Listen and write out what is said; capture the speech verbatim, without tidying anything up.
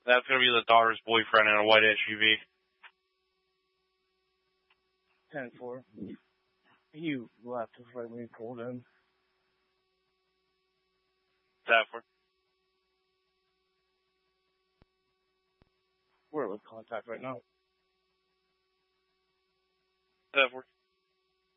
That's gonna be the daughter's boyfriend in a white S U V. ten four. You left us right when you pulled in. ten four. We're with contact right now. ten four.